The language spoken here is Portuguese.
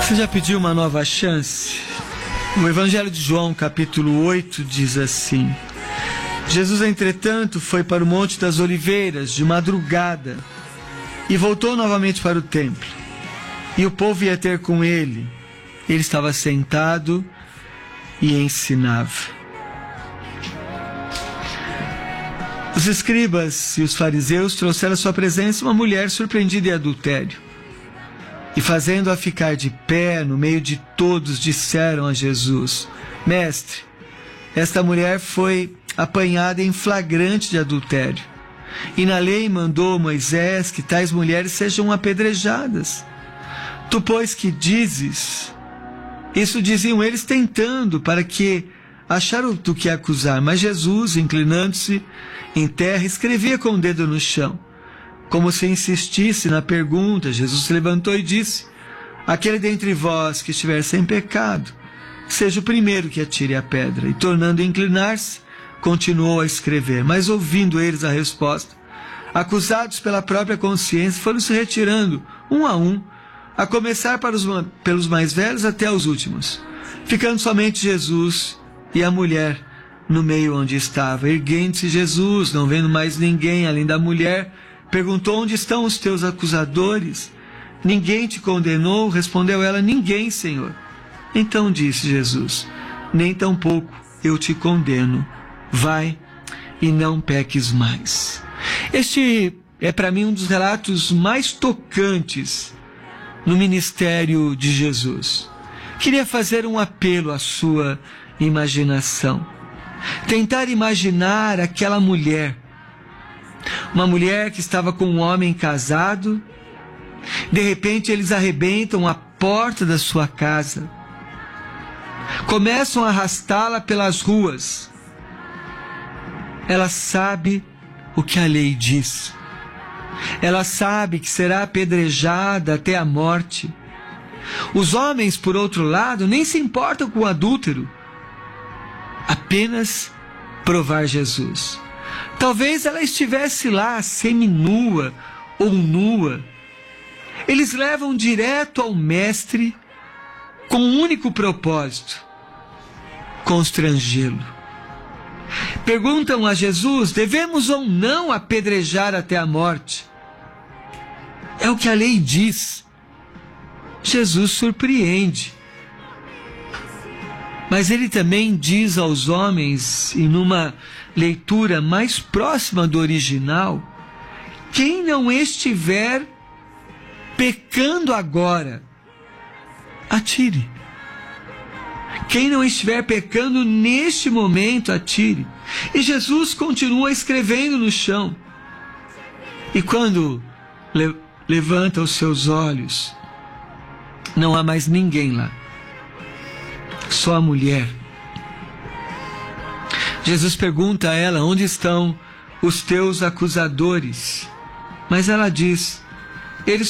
Você já pediu uma nova chance? O Evangelho de João, capítulo 8, diz assim: Jesus, entretanto, foi para o Monte das Oliveiras de madrugada e voltou novamente para o templo. E o povo ia ter com ele. Ele estava sentado e ensinava. Os escribas e os fariseus trouxeram à sua presença uma mulher surpreendida em adultério. E fazendo-a ficar de pé no meio de todos, disseram a Jesus: Mestre, esta mulher foi apanhada em flagrante de adultério. E na lei mandou Moisés que tais mulheres sejam apedrejadas. Tu, pois, que dizes? Isso diziam eles tentando, para que acharam do que acusar. Mas Jesus, inclinando-se em terra, escrevia com o dedo no chão. Como se insistisse na pergunta, Jesus se levantou e disse: Aquele dentre vós que estiver sem pecado, seja o primeiro que atire a pedra. E tornando a inclinar-se, continuou a escrever. Mas ouvindo eles a resposta, acusados pela própria consciência, foram se retirando, um, a começar pelos mais velhos até os últimos, ficando somente Jesus e a mulher no meio onde estava. Erguendo-se Jesus, não vendo mais ninguém além da mulher, perguntou: Onde estão os teus acusadores? Ninguém te condenou? Respondeu ela: Ninguém, Senhor. Então disse Jesus: Nem tampouco eu te condeno. Vai e não peques mais. Este é para mim um dos relatos mais tocantes no ministério de Jesus. Queria fazer um apelo à sua imaginação. Tentar imaginar aquela mulher. Uma mulher que estava com um homem casado. De repente eles arrebentam a porta da sua casa. Começam a arrastá-la pelas ruas. Ela sabe o que a lei diz. Ela sabe que será apedrejada até a morte. Os homens, por outro lado, nem se importam com o adúltero. Apenas provar Jesus. Talvez ela estivesse lá, seminua ou nua. Eles levam direto ao mestre com um único propósito: constrangê-lo. Perguntam a Jesus: devemos ou não apedrejar até a morte? É o que a lei diz. Jesus surpreende. Mas ele também diz aos homens, e numa leitura mais próxima do original: quem não estiver pecando agora, atire. Quem não estiver pecando neste momento, atire. E Jesus continua escrevendo no chão. E quando levanta os seus olhos, não há mais ninguém lá. Só a mulher. Jesus pergunta a ela: onde estão os teus acusadores? Mas ela diz: eles